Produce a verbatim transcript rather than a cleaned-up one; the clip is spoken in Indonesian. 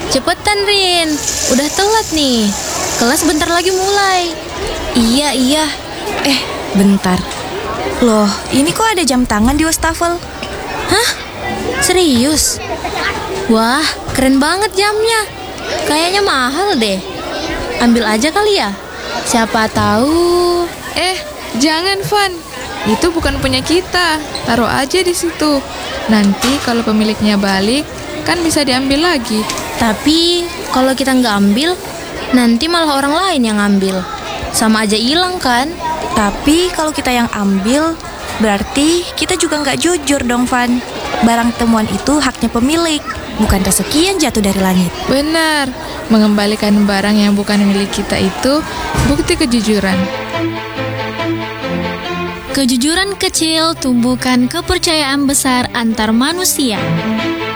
Cepetan Rin, udah telat nih. Kelas bentar lagi mulai. Iya, iya. Eh, bentar. Loh, ini kok ada jam tangan di wastafel? Hah? Serius? Wah, keren banget jamnya. Kayaknya mahal deh. Ambil aja kali ya. Siapa tahu. Eh, jangan Van. Itu bukan punya kita. Taruh aja di situ. Nanti kalau pemiliknya balik, kan bisa diambil lagi. Tapi kalau kita nggak ambil, nanti malah orang lain yang ambil. Sama aja hilang kan? Tapi kalau kita yang ambil, berarti kita juga nggak jujur dong, Van. Barang temuan itu haknya pemilik, bukan rezeki yang jatuh dari langit. Benar, mengembalikan barang yang bukan milik kita itu bukti kejujuran. Kejujuran kecil tumbuhkan kepercayaan besar antar manusia.